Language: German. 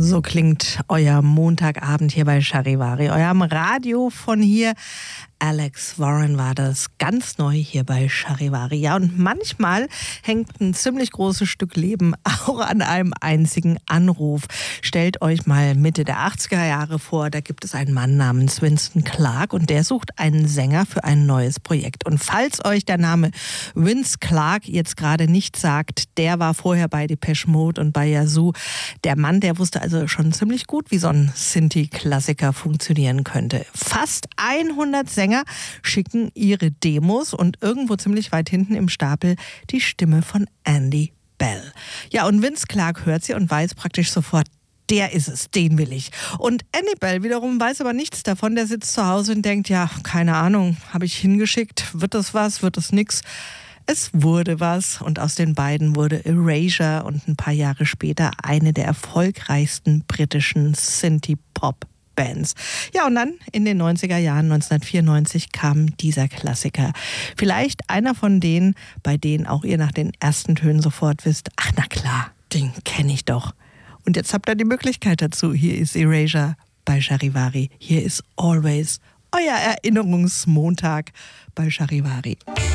So klingt euer Montagabend hier bei Charivari, eurem Radio von hier. Alex Warren war das, ganz neu hier bei Charivari. Ja, und manchmal hängt ein ziemlich großes Stück Leben auch an einem einzigen Anruf. Stellt euch mal Mitte der 80er Jahre vor, da gibt es einen Mann namens Winston Clark und der sucht einen Sänger für ein neues Projekt. Und falls euch der Name Vince Clarke jetzt gerade nicht sagt, der war vorher bei Depeche Mode und bei Yazoo. Der Mann, der wusste also schon ziemlich gut, wie so ein Synthie-Klassiker funktionieren könnte. Fast 100 Sänger schicken ihre Demos und irgendwo ziemlich weit hinten im Stapel die Stimme von Andy Bell. Ja, und Vince Clarke hört sie und weiß praktisch sofort, der ist es, den will ich. Und Andy Bell wiederum weiß aber nichts davon, der sitzt zu Hause und denkt, ja, keine Ahnung, habe ich hingeschickt, wird das was, wird das nix? Es wurde was und aus den beiden wurde Erasure und ein paar Jahre später eine der erfolgreichsten britischen Synthie-Pop-Bands. Ja, und dann in den 90er Jahren, 1994, kam dieser Klassiker. Vielleicht einer von denen, bei denen auch ihr nach den ersten Tönen sofort wisst, ach na klar, den kenne ich doch. Und jetzt habt ihr die Möglichkeit dazu. Hier ist Erasure bei Charivari. Hier ist Always, euer Erinnerungsmontag bei Charivari.